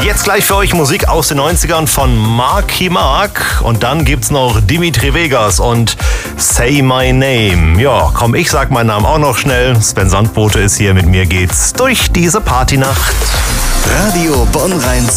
Jetzt gleich für euch Musik aus den 90ern von Marky Mark. Und dann gibt's noch Dimitri Vegas und Say My Name. Ja, komm, ich sag meinen Namen auch noch schnell. Sven Sandbote ist hier, mit mir geht's durch diese Partynacht. Radio Bonn-Rhein